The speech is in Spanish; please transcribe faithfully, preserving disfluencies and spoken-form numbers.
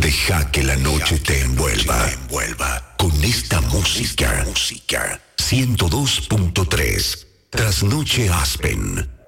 Deja que la noche te envuelva, envuelva con esta música, música. ciento dos punto tres, Trasnoche Aspen.